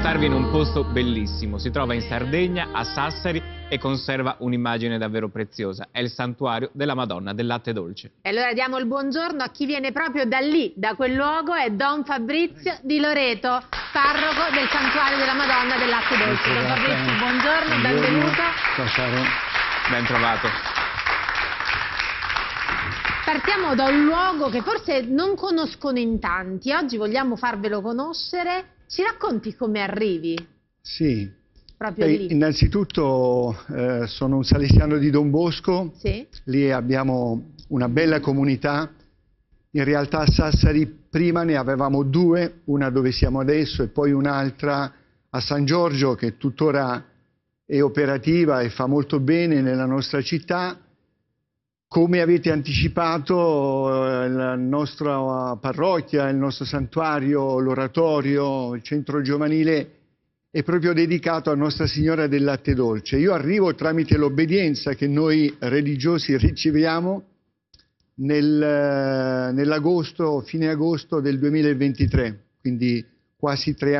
portarvi in un posto bellissimo. Si trova in Sardegna, a Sassari, e conserva un'immagine davvero preziosa. È il santuario della Madonna del Latte Dolce. E allora diamo il buongiorno a chi viene proprio da lì, da quel luogo, è Don Fabrizio di Loreto, parroco del santuario della Madonna del Latte Dolce. Don Fabrizio, buongiorno, benvenuto. Ben trovato. Partiamo da un luogo che forse non conoscono in tanti. Oggi vogliamo farvelo conoscere. Ci racconti come arrivi? Sì. Proprio lì. Innanzitutto sono un salesiano di Don Bosco, Sì. Lì abbiamo una bella comunità. In realtà a Sassari prima ne avevamo due, una dove siamo adesso e poi un'altra a San Giorgio, che tuttora è operativa e fa molto bene nella nostra città. Come avete anticipato, la nostra parrocchia, il nostro santuario, l'oratorio, il centro giovanile è proprio dedicato a Nostra Signora del Latte Dolce. Io arrivo tramite l'obbedienza che noi religiosi riceviamo nell'agosto, fine agosto del 2023, quindi quasi 3 anni.